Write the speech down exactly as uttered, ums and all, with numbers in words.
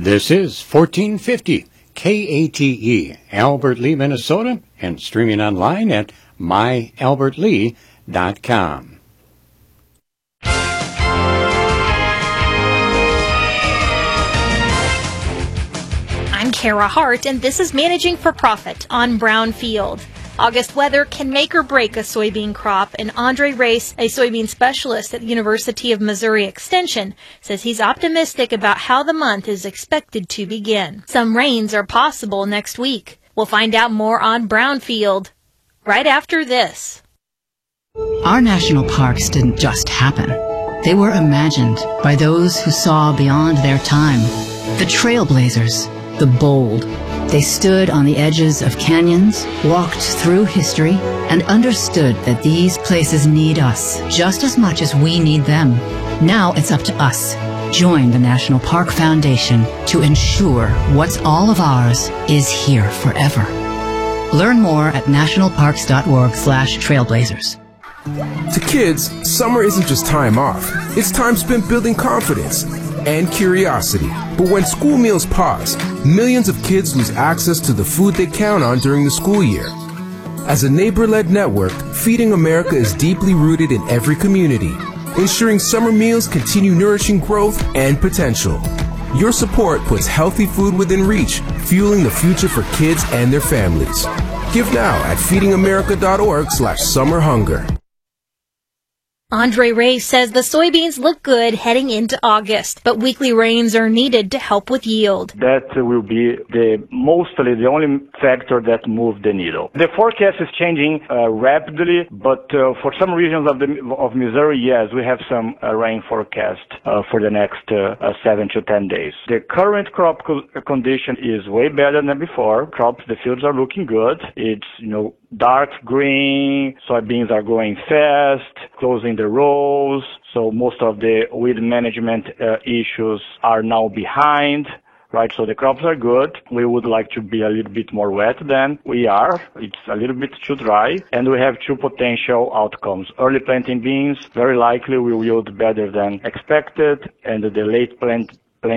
This is fourteen fifty K A T E, Albert Lea, Minnesota, and streaming online at my albert lee dot com. I'm Kara Hart, and this is Managing for Profit on Brownfield. August weather can make or break a soybean crop, and Andre Race, a soybean specialist at the University of Missouri Extension, says he's optimistic about how the month is expected to begin. Some rains are possible next week. We'll find out more on Brownfield right after this. Our national parks didn't just happen. They were imagined by those who saw beyond their time. The trailblazers, the bold. They stood on the edges of canyons, walked through history, and understood that these places need us just as much as we need them. Now it's up to us. Join the National Park Foundation to ensure what's all of ours is here forever. Learn more at nationalparks.org slash trailblazers. To kids, summer isn't just time off. It's time spent building confidence and curiosity. But when school meals pause, millions of kids lose access to the food they count on during the school year. As a neighbor-led network, Feeding America is deeply rooted in every community, ensuring summer meals continue nourishing growth and potential. Your support puts healthy food within reach, fueling the future for kids and their families. Give now at feedingamerica.org slash summer hunger. Andre Race says the soybeans look good heading into August, but weekly rains are needed to help with yield. That will be the mostly the only factor that moves the needle. The forecast is changing uh, rapidly, but uh, for some regions of the of Missouri, yes, we have some uh, rain forecast uh, for the next uh, uh, seven to ten days. The current crop co- condition is way better than before. Crops, the fields are looking good. It's, you know, dark green, soybeans are growing fast, closing the rows, so most of the weed management uh, issues are now behind, right? So the crops are good. We would like to be a little bit more wet than we are. It's a little bit too dry, and we have two potential outcomes. Early planting beans very likely will yield better than expected, and the late plant